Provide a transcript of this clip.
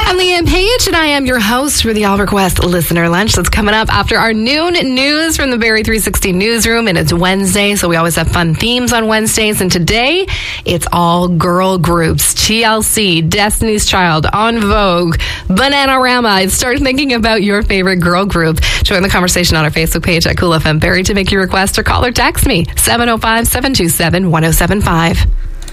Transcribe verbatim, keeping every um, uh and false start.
I'm Leanne Page, and I am your host for the All Request Listener Lunch. That's coming up after our noon news from the Barrie three sixty newsroom, and it's Wednesday, so we always have fun themes on Wednesdays, and today it's all girl groups. T L C, Destiny's Child, En Vogue, Bananarama. Start thinking about your favorite girl group. Join the conversation on our Facebook page at Cool F M Barrie to make your request, or call or text me, seven oh five, seven two seven, one oh seven five.